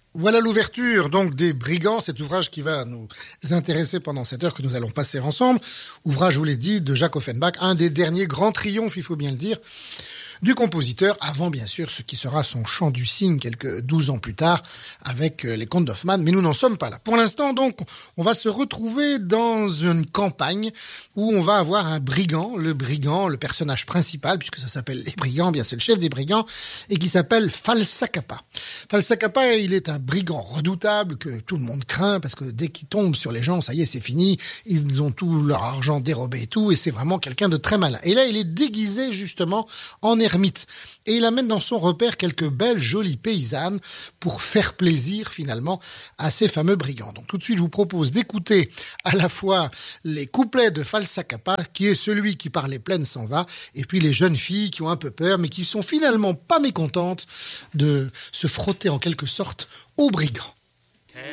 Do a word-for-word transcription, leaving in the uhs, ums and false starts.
Voilà l'ouverture donc des Brigands, cet ouvrage qui va nous intéresser pendant cette heure que nous allons passer ensemble. Ouvrage, je vous l'ai dit, de Jacques Offenbach, un des derniers grands triomphes, il faut bien le dire, du compositeur, avant bien sûr ce qui sera son chant du cygne quelques douze ans plus tard avec les contes d'Hoffmann, mais nous n'en sommes pas là. Pour l'instant donc, on va se retrouver dans une campagne où on va avoir un brigand, le brigand, le personnage principal, puisque ça s'appelle les brigands, bien c'est le chef des brigands, et qui s'appelle Falsacapa. Falsacapa, il est un brigand redoutable que tout le monde craint, parce que dès qu'il tombe sur les gens, ça y est, c'est fini, ils ont tout leur argent dérobé et tout, et c'est vraiment quelqu'un de très malin. Et là, il est déguisé justement en ermite. Et il amène dans son repère quelques belles, jolies paysannes pour faire plaisir finalement à ces fameux brigands. Donc tout de suite, je vous propose d'écouter à la fois les couplets de Falsacapa, qui est celui qui par les plaines s'en va, et puis les jeunes filles qui ont un peu peur, mais qui sont finalement pas mécontentes de se frotter en quelque sorte aux brigands.